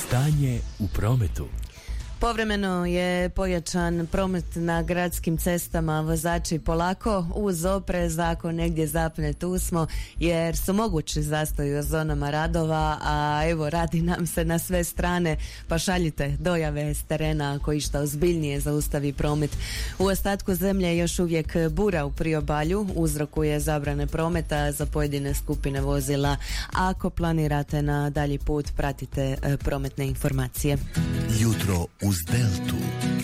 Stanje u prometu. Povremeno je pojačan promet na gradskim cestama, vozači polako uz oprez, ako negdje zapne tu smo, jer su mogući zastoji u zonama radova, a evo radi nam se na sve strane, pa šaljite dojave s terena ako išta ozbiljnije zaustavi promet. U ostatku zemlje još uvijek bura u priobalju uzrokuje zabrane prometa za pojedine skupine vozila. Ako planirate na dalji put, pratite prometne informacije. Jutro uz Deltu.